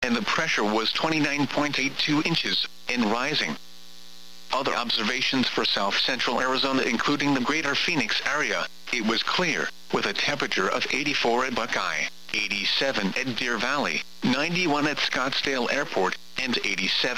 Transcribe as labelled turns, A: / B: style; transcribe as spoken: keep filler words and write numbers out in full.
A: and the pressure was twenty-nine point eight two inches, and rising. Other observations for south-central Arizona including the greater Phoenix area, it was clear, with a temperature of eighty-four at Buckeye, eighty-seven at Deer Valley, ninety-one at Scottsdale Airport, and eighty-seven